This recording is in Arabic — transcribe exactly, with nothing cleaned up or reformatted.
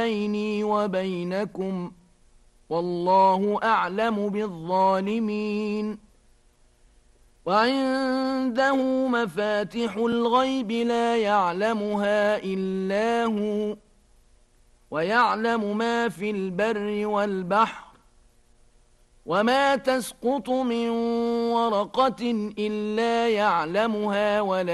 بيني وبينكم والله أعلم بالظالمين وعنده مفاتح الغيب لا يعلمها إلا هو ويعلم ما في البر والبحر وما تسقط من ورقة إلا يعلمها ولا